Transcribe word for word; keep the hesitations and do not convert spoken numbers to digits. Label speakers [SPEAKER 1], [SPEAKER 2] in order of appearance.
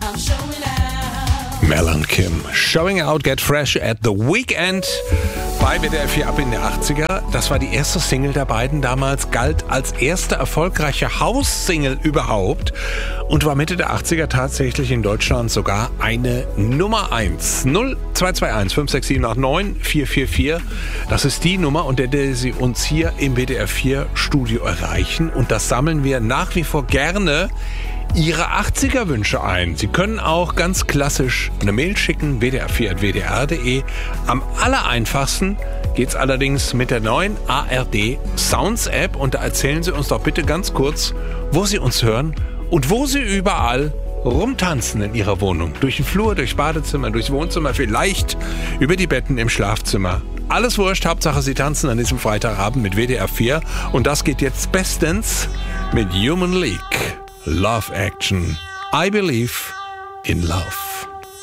[SPEAKER 1] Mel und Kim, Showing Out, Get Fresh at the Weekend bei W D R vier ab in der achtziger. Das war die erste Single der beiden damals, galt als erste erfolgreiche House-Single überhaupt und war Mitte der achtziger tatsächlich in Deutschland sogar eine Nummer eins. null zwei zwei eins fünf sechs sieben acht neun vier vier vier, das ist die Nummer, unter der Sie uns hier im W D R vier Studio erreichen, und das sammeln wir nach wie vor gerne Ihre achtziger-Wünsche ein. Sie können auch ganz klassisch eine Mail schicken, w d r vier at w d r punkt d e. Am allereinfachsten geht's allerdings mit der neuen A R D Sounds App, und da erzählen Sie uns doch bitte ganz kurz, wo Sie uns hören und wo Sie überall rumtanzen in Ihrer Wohnung. Durch den Flur, durchs Badezimmer, durchs Wohnzimmer, vielleicht über die Betten im Schlafzimmer. Alles wurscht, Hauptsache Sie tanzen an diesem Freitagabend mit W D R vier, und das geht jetzt bestens mit Human League. Love Action. I believe in love.